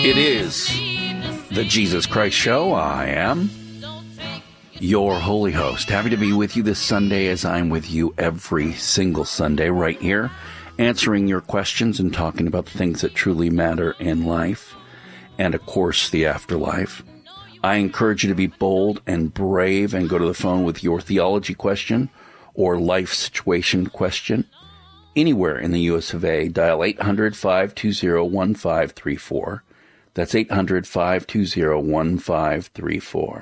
It is the Jesus Christ Show. I am your holy host. Happy to be with you this Sunday, as I'm with you every single Sunday right here, answering your questions and talking about the things that truly matter in life and, of course, the afterlife. I encourage you to be bold and brave and go to the phone with your theology question or life situation question. Anywhere in the U.S. of A, dial 800-520-1534. That's 800-520-1534.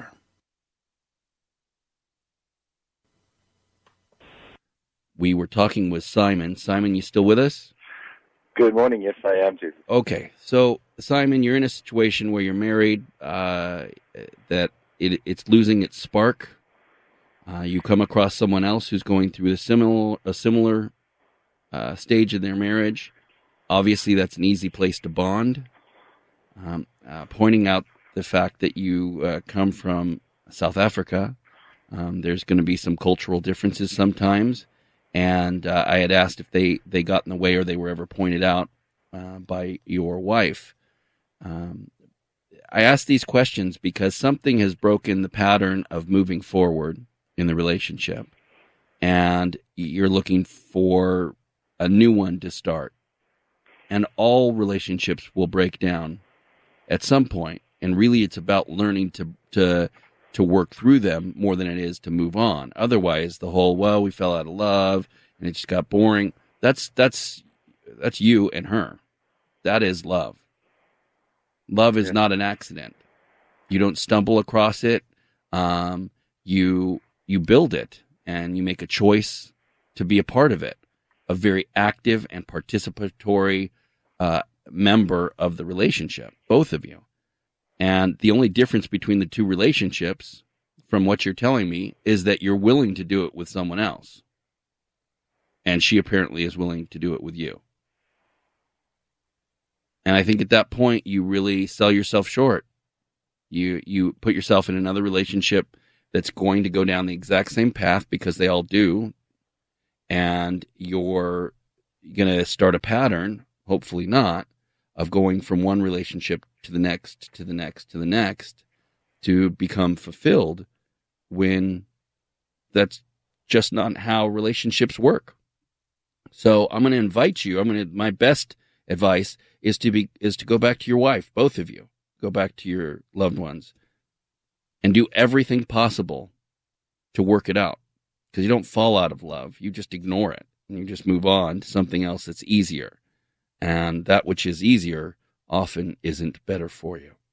We were talking with Simon. Simon, you still with us? Good morning. Yes, I am, Jesus. Okay. So, Simon, you're in a situation where you're married, that it's losing its spark. You come across someone else who's going through a similar stage of their marriage. Obviously, that's an easy place to bond. Pointing out the fact that you come from South Africa, there's going to be some cultural differences sometimes, and I had asked if they got in the way or they were ever pointed out by your wife. I asked these questions because something has broken the pattern of moving forward in the relationship, and you're looking for a new one to start. And all relationships will break down at some point, and really it's about learning to work through them more than it is to move on. Otherwise, the whole, well, we fell out of love and it just got boring, that's you and her. That is love. Love is not an accident. You don't stumble across it. You build it, and you make a choice to be a part of it, a very active and participatory member of the relationship, both of you. And the only difference between the two relationships, from what you're telling me, is that you're willing to do it with someone else. And she apparently is willing to do it with you. And I think at that point, you really sell yourself short. You put yourself in another relationship that's going to go down the exact same path, because they all do. And you're going to start a pattern, hopefully not, of going from one relationship to the next, to the next, to the next, to become fulfilled, when that's just not how relationships work. So I'm going to invite you. My best advice is to go back to your wife, both of you. Go back to your loved ones and do everything possible to work it out. Because you don't fall out of love. You just ignore it. And you just move on to something else that's easier. And that which is easier often isn't better for you.